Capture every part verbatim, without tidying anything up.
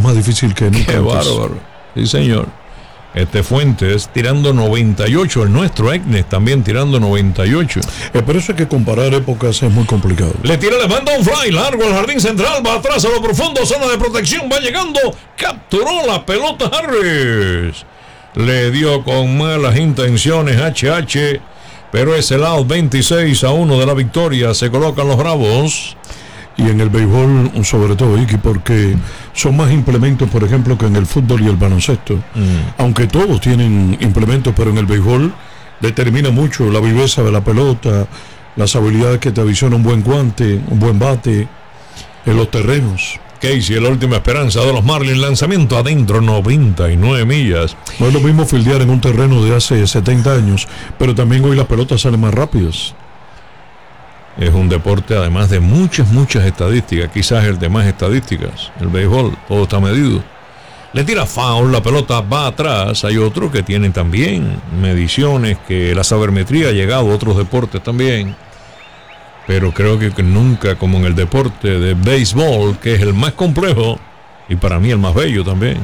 más difícil que nunca. Qué bárbaro. Sí, señor. Este Fuentes tirando noventa y ocho, el nuestro Eknes también tirando noventa y ocho. Eh, pero eso hay que comparar épocas, es muy complicado. Le tira, le manda un fly largo al jardín central, va atrás a lo profundo, zona de protección, va llegando, capturó la pelota Harris. Le dio con malas intenciones H H, pero es el out. Veintiséis a uno de la victoria, se colocan los Bravos. Y en el béisbol, sobre todo, Iki, porque son más implementos, por ejemplo, que en el fútbol y el baloncesto. Mm. Aunque todos tienen implementos, pero en el béisbol determina mucho la viveza de la pelota, las habilidades que te aviciona un buen guante, un buen bate en los terrenos. Casey, la última esperanza de los Marlins, lanzamiento adentro, noventa y nueve millas. No es lo mismo fildear en un terreno de hace setenta años, pero también hoy las pelotas salen más rápidas. Es un deporte además de muchas, muchas estadísticas, quizás el de más estadísticas, el béisbol, todo está medido. Le tira foul, la pelota va atrás, hay otros que tienen también mediciones, que la sabermetría ha llegado a otros deportes también, pero creo que, que nunca como en el deporte de béisbol, que es el más complejo y para mí el más bello también.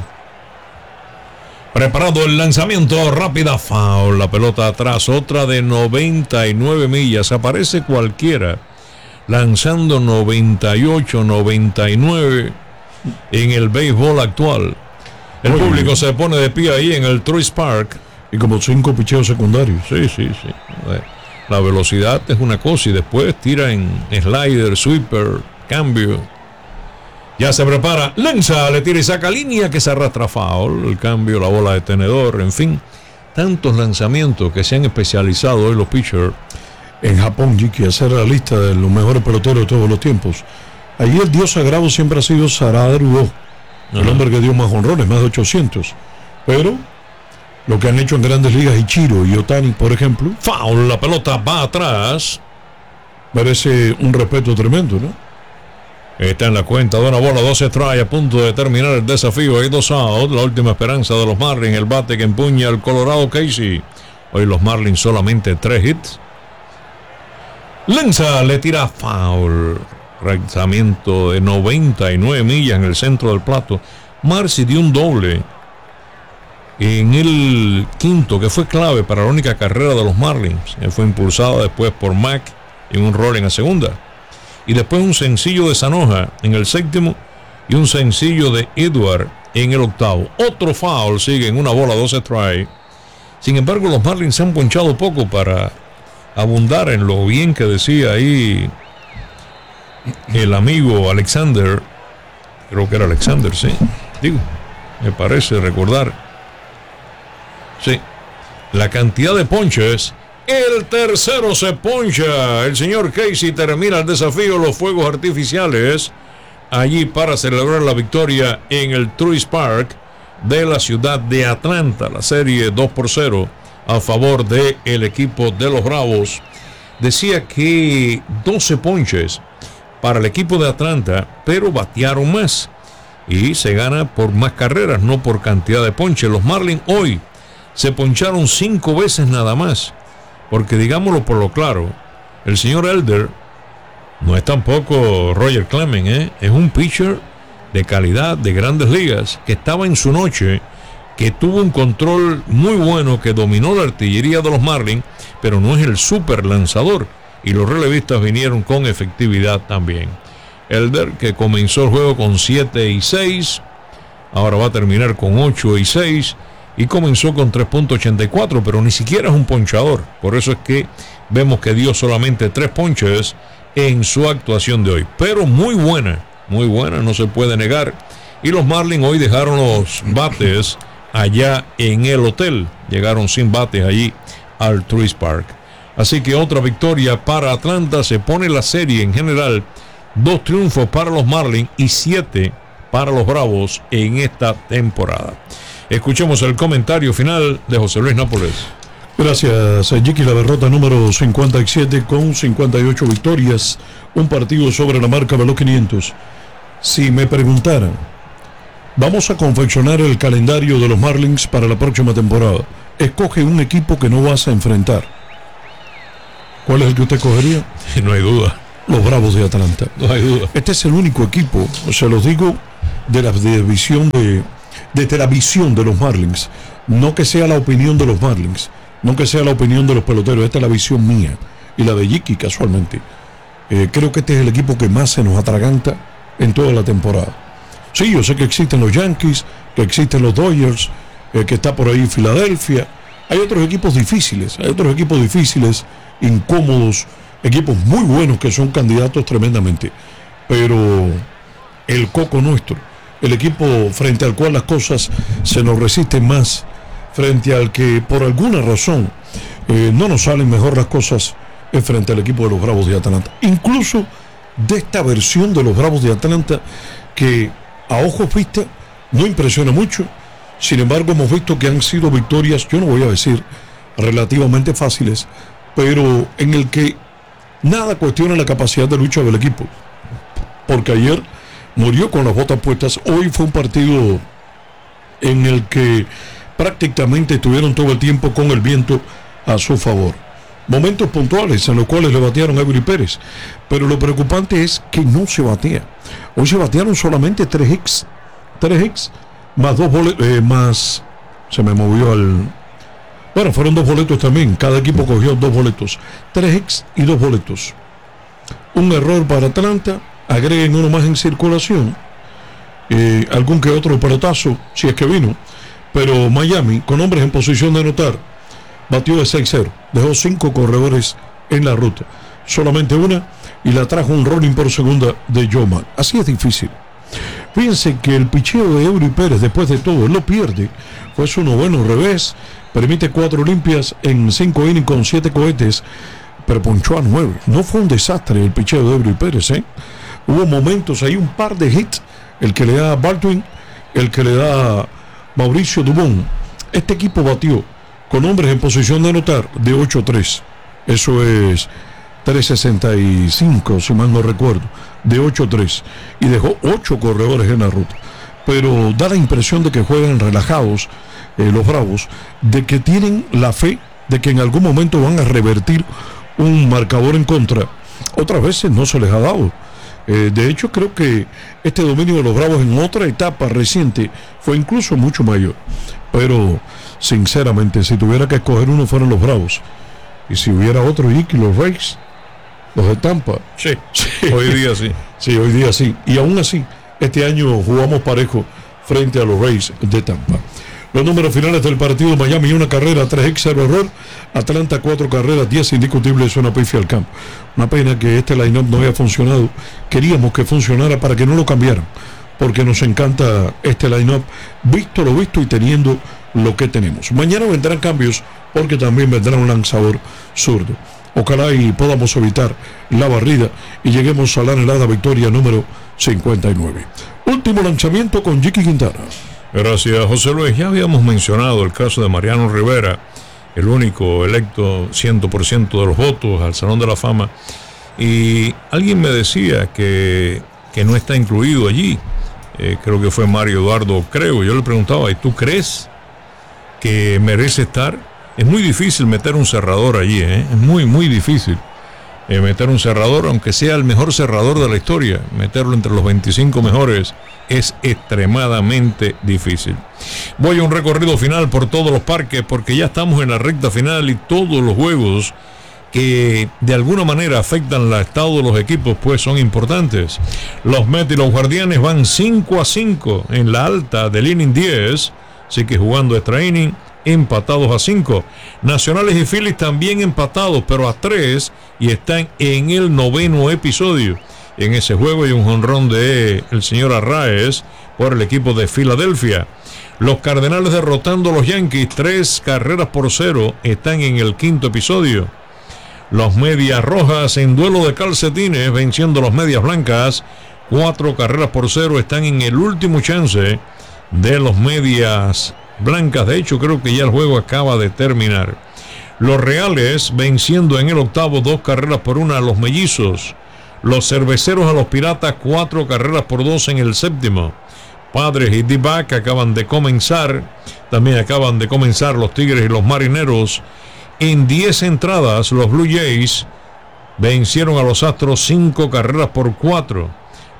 Preparado el lanzamiento, rápida foul, la pelota atrás, otra de noventa y nueve millas, aparece cualquiera, lanzando noventa y ocho, noventa y nueve en el béisbol actual. El Muy público bien. Se pone de pie ahí en el Truist Park. Y como cinco picheos secundarios. Sí, sí, sí. La velocidad es una cosa y después tira en slider, sweeper, cambio. Ya se prepara, lanza, le tira y saca línea que se arrastra foul, el cambio, la bola de tenedor, en fin, tantos lanzamientos que se han especializado hoy los pitchers. En Japón, Jiki, hacer la lista de los mejores peloteros de todos los tiempos. Allí el dios sagrado siempre ha sido Saradaru Oh, el Ajá. hombre que dio más honrones, más de ochocientos. Pero lo que han hecho en grandes ligas, Ichiro y Otani, por ejemplo. Foul, la pelota va atrás. Merece un respeto tremendo, ¿no? Está en la cuenta de una bola, doce strikes, a punto de terminar el desafío. Hay dos out, la última esperanza de los Marlins, el bate que empuña al Colorado Casey. Hoy los Marlins solamente tres hits. Lanza, le tira foul. Lanzamiento de noventa y nueve millas en el centro del plato. Marcy dio un doble en el quinto, que fue clave para la única carrera de los Marlins. Él fue impulsado después por Mac en un rol en la segunda. Y después un sencillo de Sanoja en el séptimo y un sencillo de Edward en el octavo. Otro foul, sigue en una bola, doce strikes. Sin embargo, los Marlins se han ponchado poco para abundar en lo bien que decía ahí el amigo Alexander. Creo que era Alexander, sí. Digo, me parece recordar. Sí. La cantidad de ponches. El tercero se poncha. El señor Casey termina el desafío, los fuegos artificiales, allí para celebrar la victoria en el Truist Park de la ciudad de Atlanta. La serie dos por cero a favor del equipo de los Bravos. Decía que doce ponches para el equipo de Atlanta, pero batearon más. Y se gana por más carreras, no por cantidad de ponches. Los Marlins hoy se poncharon cinco veces nada más. Porque digámoslo por lo claro, el señor Elder no es tampoco Roger Clemens, ¿eh? Es un pitcher de calidad de grandes ligas que estaba en su noche, que tuvo un control muy bueno, que dominó la artillería de los Marlins, pero no es el super lanzador. Y los relevistas vinieron con efectividad también. Elder, que comenzó el juego con siete y seis, ahora va a terminar con ocho y seis. Y comenzó con tres punto ochenta y cuatro, pero ni siquiera es un ponchador. Por eso es que vemos que dio solamente tres ponches en su actuación de hoy. Pero muy buena, muy buena, no se puede negar. Y los Marlins hoy dejaron los bates allá en el hotel. Llegaron sin bates allí al Truist Park. Así que otra victoria para Atlanta. Se pone la serie en general. Dos triunfos para los Marlins y siete para los Bravos en esta temporada. Escuchemos el comentario final de José Luis Nápoles. Gracias, Jiki. La derrota número cincuenta y siete con cincuenta y ocho victorias. Un partido sobre la marca de los quinientos. Si me preguntaran, vamos a confeccionar el calendario de los Marlins para la próxima temporada. Escoge un equipo que no vas a enfrentar. ¿Cuál es el que usted escogería? No hay duda. Los Bravos de Atlanta. No hay duda. Este es el único equipo, se los digo de la división de, de la visión de los Marlins. No que sea la opinión de los Marlins, no que sea la opinión de los peloteros, esta es la visión mía y la de Jiki casualmente. Eh, creo que este es el equipo que más se nos atraganta en toda la temporada. Sí, yo sé que existen los Yankees, que existen los Dodgers, eh, que está por ahí Filadelfia. Hay otros equipos difíciles, hay otros equipos difíciles, incómodos, equipos muy buenos que son candidatos tremendamente. Pero el coco nuestro, el equipo frente al cual las cosas se nos resisten más, frente al que por alguna razón eh, no nos salen mejor las cosas, es frente al equipo de los Bravos de Atlanta. Incluso de esta versión de los Bravos de Atlanta que a ojos vista no impresiona mucho. Sin embargo, hemos visto que han sido victorias, yo no voy a decir relativamente fáciles, pero en el que nada cuestiona la capacidad de lucha del equipo. Porque ayer murió con las botas puestas. Hoy fue un partido en el que prácticamente estuvieron todo el tiempo con el viento a su favor. Momentos puntuales en los cuales le batearon a Eury Pérez, pero lo preocupante es que no se batea. Hoy se batearon solamente tres hits, tres hits, más dos boletos, eh, más, se me movió al, bueno, fueron dos boletos también, cada equipo cogió dos boletos, tres hits y dos boletos. Un error para Atlanta, agreguen uno más en circulación, eh, algún que otro pelotazo, si es que vino, pero Miami, con hombres en posición de anotar, batió de seis cero, dejó cinco corredores en la ruta, solamente una, y la trajo un rolling por segunda de Joe Mann. Así es difícil. Fíjense que el picheo de Eury Pérez, después de todo, él lo pierde, fue su noveno revés, permite cuatro limpias en cinco innings con siete cohetes, pero ponchó a nueve. No fue un desastre el picheo de Eury Pérez, ¿eh? Hubo momentos ahí, un par de hits, el que le da Baldwin, el que le da Mauricio Dubón. Este equipo batió con hombres en posición de anotar de ocho tres, eso es tres sesenta y cinco, si mal no recuerdo, de ocho tres, y dejó ocho corredores en la ruta. Pero da la impresión de que juegan relajados eh, los Bravos, de que tienen la fe de que en algún momento van a revertir un marcador en contra. Otras veces no se les ha dado. Eh, de hecho, creo que este dominio de los Bravos en otra etapa reciente fue incluso mucho mayor. Pero, sinceramente, si tuviera que escoger uno, fueron los Bravos. Y si hubiera otro, y los Rays, los de Tampa. Sí, sí, hoy día sí. Sí, hoy día sí. Y aún así, este año jugamos parejo frente a los Rays de Tampa. Los números finales del partido: Miami una carrera, tres hits, cero error. Atlanta cuatro carreras, diez indiscutibles, una pifia al campo. Una pena que este line-up no haya funcionado. Queríamos que funcionara para que no lo cambiaran, porque nos encanta este line-up, visto lo visto y teniendo lo que tenemos. Mañana vendrán cambios, porque también vendrá un lanzador zurdo. Ojalá y podamos evitar la barrida y lleguemos a la anhelada victoria número cincuenta y nueve. Último lanzamiento con Jiki Quintana. Gracias, José Luis. Ya habíamos mencionado el caso de Mariano Rivera, el único electo cien por ciento de los votos al Salón de la Fama. Y alguien me decía que, que no está incluido allí. Eh, creo que fue Mario Eduardo, creo. Yo le preguntaba, ¿y tú crees que merece estar? Es muy difícil meter un cerrador allí, ¿eh? Es muy, muy difícil eh, meter un cerrador, aunque sea el mejor cerrador de la historia. Meterlo entre los veinticinco mejores es extremadamente difícil. Voy a un recorrido final por todos los parques, porque ya estamos en la recta final y todos los juegos que de alguna manera afectan el estado de los equipos pues son importantes. Los Mets y los Guardianes van cinco a cinco en la alta del inning diez, así que jugando extra inning, empatados a cinco. Nacionales y Phillies también empatados, pero a tres, y están en el noveno episodio. En ese juego hay un jonrón de el señor Arraez por el equipo de Filadelfia. Los Cardenales derrotando a los Yankees, tres carreras por cero, están en el quinto episodio. Los Medias Rojas en duelo de calcetines venciendo a los Medias Blancas, cuatro carreras por cero, están en el último chance de los Medias Blancas. De hecho, creo que ya el juego acaba de terminar. Los Reales venciendo en el octavo, dos carreras por una a los Mellizos. Los Cerveceros a los Piratas, cuatro carreras por dos en el séptimo. Padres y D-Back acaban de comenzar. También acaban de comenzar los Tigres y los Marineros. En diez entradas, los Blue Jays vencieron a los Astros cinco carreras por cuatro.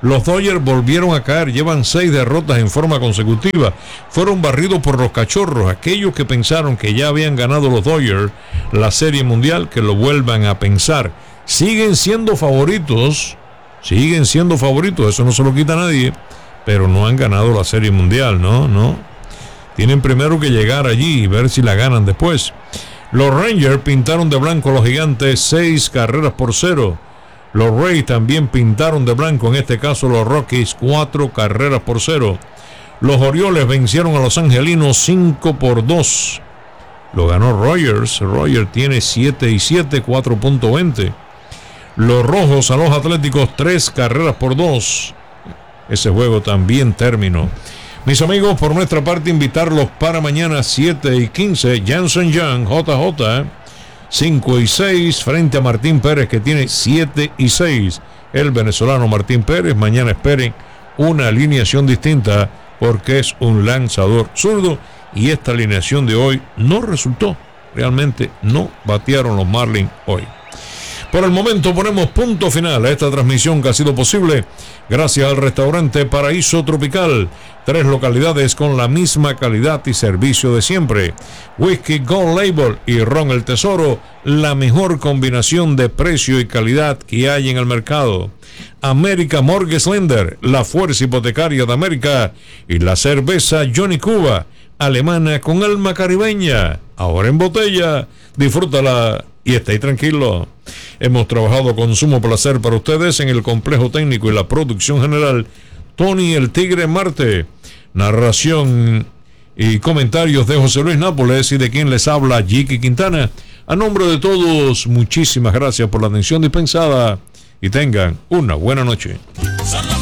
Los Dodgers volvieron a caer, llevan seis derrotas en forma consecutiva. Fueron barridos por los Cachorros, aquellos que pensaron que ya habían ganado los Dodgers la Serie Mundial, que lo vuelvan a pensar. Siguen siendo favoritos, siguen siendo favoritos, eso no se lo quita a nadie, pero no han ganado la Serie Mundial, no, no. Tienen primero que llegar allí y ver si la ganan después. Los Rangers pintaron de blanco a los Gigantes seis carreras por cero. Los Rays también pintaron de blanco, en este caso los Rockies, cuatro carreras por cero. Los Orioles vencieron a los Angelinos cinco por dos. Lo ganó Rogers. Rogers tiene siete y siete, cuatro punto veinte. Los Rojos a los Atléticos tres carreras por dos. Ese juego también terminó. Mis amigos, por nuestra parte, invitarlos para mañana siete y quince. Jansen Young, J J, cinco y seis, frente a Martín Pérez, que tiene siete y seis. El venezolano Martín Pérez. Mañana esperen una alineación distinta, porque es un lanzador zurdo, y esta alineación de hoy no resultó. Realmente no batearon los Marlins hoy. Por el momento ponemos punto final a esta transmisión que ha sido posible gracias al restaurante Paraíso Tropical. Tres localidades con la misma calidad y servicio de siempre. Whisky Gold Label y Ron el Tesoro, la mejor combinación de precio y calidad que hay en el mercado. América Mortgage Lender, la fuerza hipotecaria de América. Y la cerveza Johnny Cuba, alemana con alma caribeña, ahora en botella. Disfrútala y esté tranquilo. Hemos trabajado con sumo placer para ustedes en el complejo técnico y la producción general, Tony el Tigre Marte. Narración y comentarios de José Luis Nápoles y de quien les habla, Jiki Quintana. A nombre de todos, muchísimas gracias por la atención dispensada y tengan una buena noche.